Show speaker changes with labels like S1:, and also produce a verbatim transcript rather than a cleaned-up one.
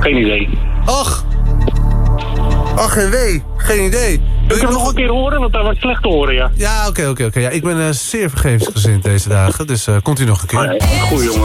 S1: Geen idee.
S2: Ach. Ach en wee. Geen idee.
S1: Ik heb nog een keer horen, want dat was slecht te horen, ja.
S2: Ja, oké, oké, oké. Ja, ik ben uh, zeer vergevensgezind deze dagen. Dus uh, komt u nog een keer.
S1: Ah, nee. Goeie jongen.